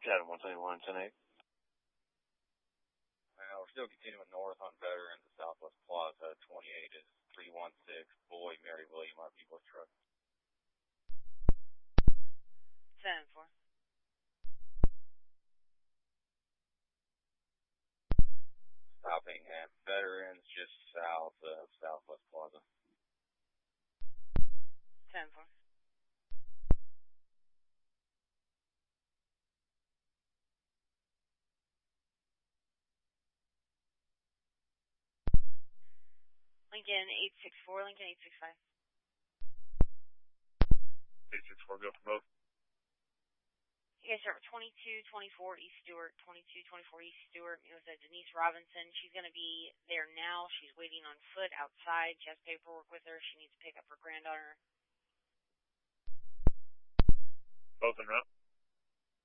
Adam 121, 10-8. We're still continuing north on Veterans at Southwest Plaza. 28 is 316 Boy Mary William RP Bush Truck. 10-4. Stopping at Veterans just south of Southwest Plaza. 10-4. Lincoln 864, Lincoln 865. 864, go for both. You guys start with 2224 East Stewart, 2224 East Stewart. It was Denise Robinson. She's going to be there now. She's waiting on foot outside. She has paperwork with her. She needs to pick up her granddaughter